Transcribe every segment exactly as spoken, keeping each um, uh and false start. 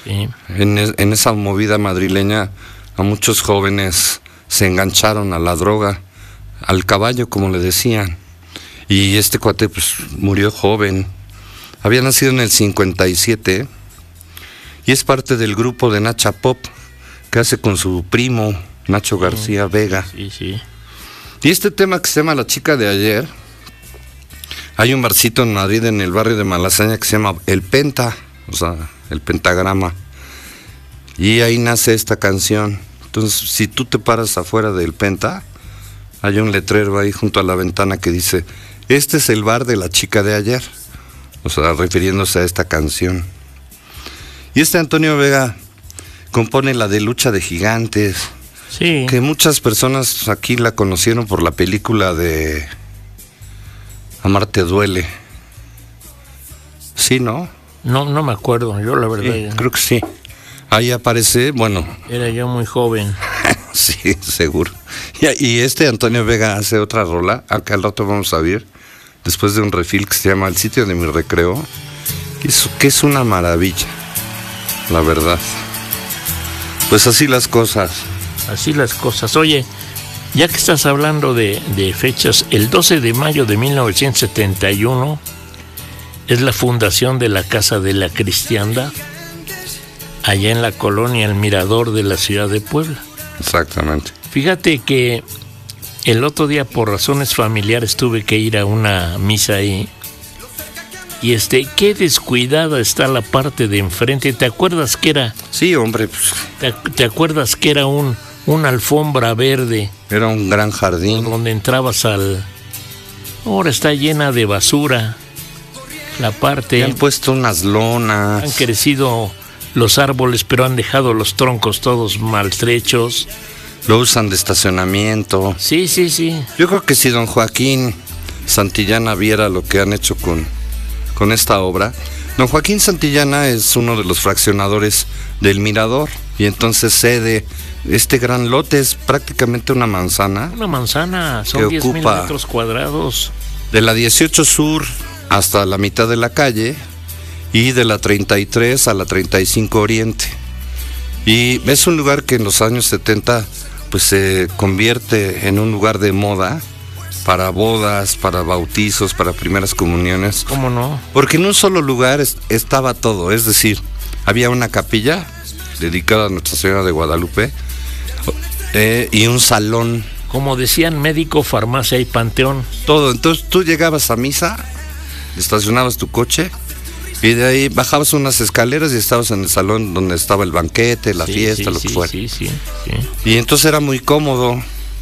Sí. En, en esa movida madrileña a muchos jóvenes se engancharon a la droga, al caballo como le decían, y este cuate pues murió joven. Había nacido en el cincuenta y siete y es parte del grupo de Nacha Pop que hace con su primo Nacho García Vega. Sí, sí. Y este tema que se llama La Chica de Ayer, hay un barcito en Madrid, en el barrio de Malasaña, que se llama El Penta, o sea, el pentagrama. Y ahí nace esta canción. Entonces, si tú te paras afuera del Penta, hay un letrero ahí junto a la ventana que dice: este es el bar de La Chica de Ayer. O sea, refiriéndose a esta canción. Y este Antonio Vega compone la de Lucha de Gigantes. Sí. Que muchas personas aquí la conocieron por la película de Amarte Duele. ¿Sí, no? No, no me acuerdo, yo la verdad. Sí, ya... creo que sí. Ahí aparece, bueno. Era yo muy joven. Sí, seguro. Y, y este Antonio Vega hace otra rola, acá al rato vamos a ver, después de un refil que se llama El Sitio de mi Recreo, que es, que es una maravilla, la verdad. Pues así las cosas. Así las cosas. Oye, ya que estás hablando de, de fechas, el doce de mayo de mil novecientos setenta y uno es la fundación de la Casa de la Cristiandad, allá en la colonia El Mirador de la ciudad de Puebla. Exactamente. Fíjate que el otro día, por razones familiares, tuve que ir a una misa ahí. Y este, qué descuidada está la parte de enfrente. ¿Te acuerdas que era? Sí, hombre. Pues, ¿Te, te acuerdas que era un una alfombra verde? Era un gran jardín. Donde entrabas al... Ahora está llena de basura. La parte... Y han puesto unas lonas. Han crecido los árboles, pero han dejado los troncos todos maltrechos. Lo usan de estacionamiento. Sí, sí, sí. Yo creo que si don Joaquín Santillana viera lo que han hecho con, con esta obra. Don Joaquín Santillana es uno de los fraccionadores del Mirador. Y entonces cede este gran lote, es prácticamente una manzana. Una manzana, son diez mil metros cuadrados. De la dieciocho Sur hasta la mitad de la calle y de la treinta y tres a la treinta y cinco Oriente. Y es un lugar que en los años setenta pues se convierte en un lugar de moda para bodas, para bautizos, para primeras comuniones. ¿Cómo no? Porque en un solo lugar es, estaba todo, es decir, había una capilla dedicada a Nuestra Señora de Guadalupe eh, y un salón. Como decían, médico, farmacia y panteón. Todo, entonces tú llegabas a misa, estacionabas tu coche y de ahí bajabas unas escaleras y estabas en el salón donde estaba el banquete, la sí, fiesta, sí, lo sí, que fuera. Sí, sí, sí. Y entonces era muy cómodo.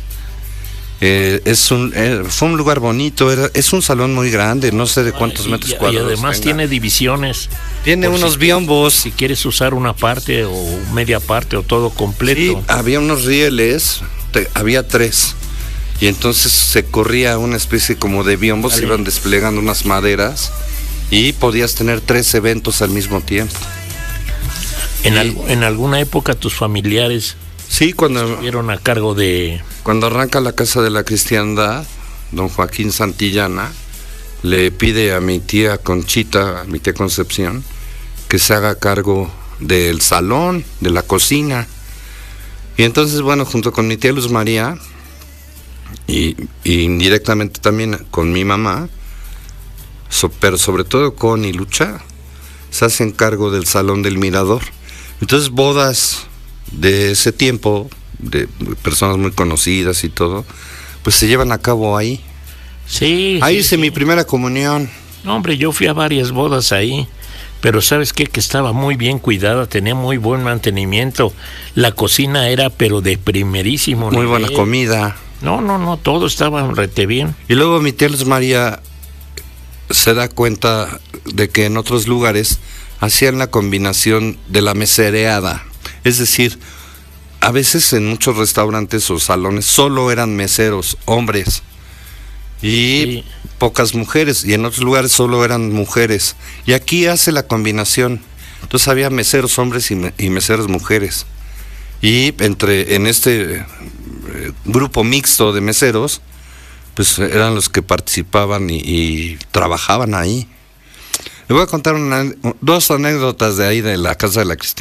Eh, es un, eh, fue un lugar bonito, era, es un salón muy grande, no sé de cuántos y, metros y, cuadrados. Y además tenga. Tiene divisiones. Tiene unos si, biombos. Si quieres usar una parte o media parte o todo completo. Sí, había unos rieles, te, había tres. Y entonces se corría una especie como de biombos, vale. Se iban desplegando unas maderas y podías tener tres eventos al mismo tiempo. ¿En, y, al, en alguna época tus familiares sí, cuando estuvieron a cargo de...? Cuando arranca la Casa de la Cristiandad, don Joaquín Santillana le pide a mi tía Conchita, a mi tía Concepción, que se haga cargo del salón, de la cocina. Y entonces, bueno, junto con mi tía Luz María, y, y indirectamente también con mi mamá, so, pero sobre todo con Ilucha, se hacen cargo del Salón del Mirador. Entonces, bodas de ese tiempo, de personas muy conocidas y todo, pues se llevan a cabo ahí. Sí. Ahí sí, hice sí. mi primera comunión. No, hombre, yo fui a varias bodas ahí, pero ¿sabes qué? Que estaba muy bien cuidada, tenía muy buen mantenimiento. La cocina era, pero de primerísimo Muy nivel. buena comida. No, no, no, todo estaba rete bien. Y luego mi tía Luz María se da cuenta de que en otros lugares hacían la combinación de la mesereada. Es decir, a veces en muchos restaurantes o salones solo eran meseros, hombres, y sí. pocas mujeres, y en otros lugares solo eran mujeres. Y aquí hace la combinación. Entonces había meseros hombres y, me, y meseros mujeres. Y entre en este eh, grupo mixto de meseros, pues eran los que participaban y, y trabajaban ahí. Le voy a contar una, dos anécdotas de ahí de la Casa de la Cristiandad.